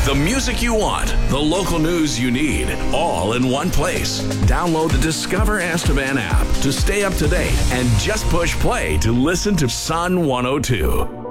The music you want, the local news you need, all in one place. Download the Discover Estevan app to stay up to date and just push play to listen to Sun 102.